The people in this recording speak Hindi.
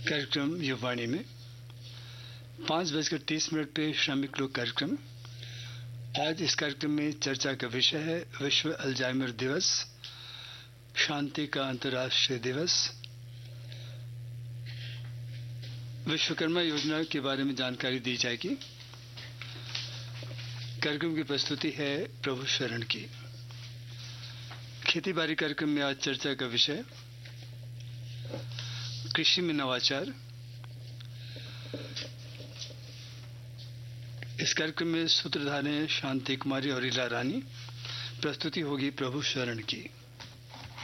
कार्यक्रम युवाणी में 5:30 पे श्रमिक लोक कार्यक्रम। आज इस कार्यक्रम में चर्चा का विषय है विश्व अल्जाइमर दिवस, शांति का अंतर्राष्ट्रीय दिवस। विश्वकर्मा योजना के बारे में जानकारी दी जाएगी। कार्यक्रम की प्रस्तुति है प्रभु शरण की। खेती बाड़ी कार्यक्रम में आज चर्चा का विषय कृषि में नवाचार। इस कार्यक्रम में सूत्रधार हैं शांति कुमारी और इला रानी। प्रस्तुति होगी प्रभु शरण की।